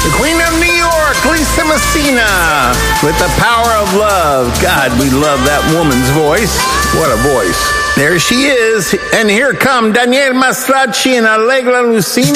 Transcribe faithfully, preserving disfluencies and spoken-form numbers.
The Queen of New York, Lisa Messina, with The Power of Love. God, we love that woman's voice. What a voice. There she is. And here come Danielle Mastracci and Allegra Lucini.